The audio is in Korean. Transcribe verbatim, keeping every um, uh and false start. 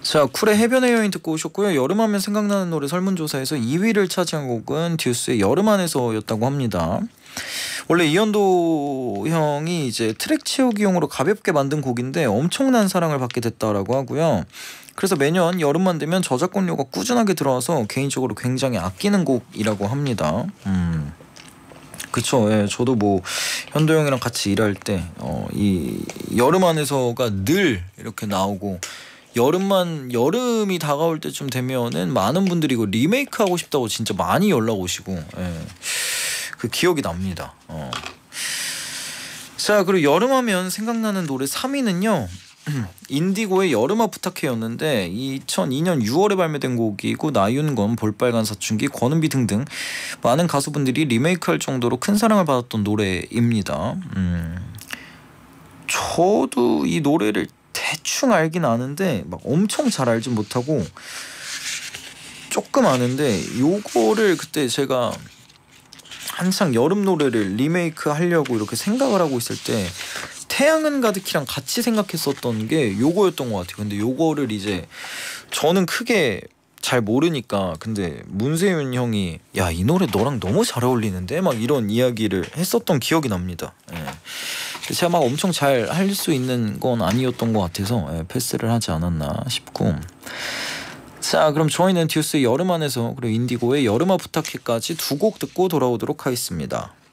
자, 쿨의 해변의 여인 듣고 오셨고요. 여름하면 생각나는 노래 설문조사에서 이 위를 차지한 곡은 듀스의 여름 안에서였다고 합니다. 원래 이현도 형이 이제 트랙 채우기용으로 가볍게 만든 곡인데 엄청난 사랑을 받게 됐다라고 하고요. 그래서 매년 여름만 되면 저작권료가 꾸준하게 들어와서 개인적으로 굉장히 아끼는 곡이라고 합니다. 음. 그쵸. 예, 저도 뭐 현도 형이랑 같이 일할 때 어, 이 여름 안에서가 늘 이렇게 나오고, 여름만 여름이 다가올 때쯤 되면은 많은 분들이 이거 리메이크 하고 싶다고 진짜 많이 연락 오시고, 예, 그 기억이 납니다. 어. 자, 그리고 여름하면 생각나는 노래 삼 위는요 인디고의 여름아 부탁해였는데 이천이 년 유월에 발매된 곡이고 나윤건, 볼빨간 사춘기, 권은비 등등 많은 가수분들이 리메이크할 정도로 큰 사랑을 받았던 노래입니다. 음, 저도 이 노래를 대충 알긴 아는데 막 엄청 잘 알진 못하고 조금 아는데, 요거를 그때 제가 한창 여름 노래를 리메이크 하려고 이렇게 생각을 하고 있을 때 태양은 가득히랑 같이 생각했었던 게 요거였던 것 같아요. 근데 요거를 이제 저는 크게 잘 모르니까, 근데 문세윤 형이 야, 이 노래 너랑 너무 잘 어울리는데 막 이런 이야기를 했었던 기억이 납니다. 예. 제가 막 엄청 잘 할 수 있는 건 아니었던 것 같아서 예, 패스를 하지 않았나 싶고. 자, 그럼 저희는 듀스의 여름 안에서 그리고 인디고의 여름아 부탁해까지 두 곡 듣고 돌아오도록 하겠습니다.